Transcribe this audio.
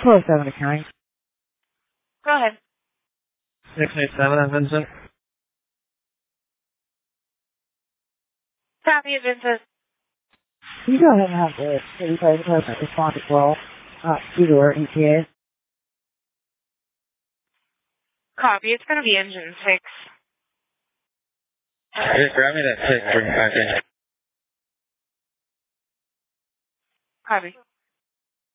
407 accounting. Go ahead. 687 Vincent. Copy of Vincent. You go ahead and have the city place president respond as well. Either ETA. Copy. It's going to be engine 6. Hey, grab me that 6, bring it back in. Copy.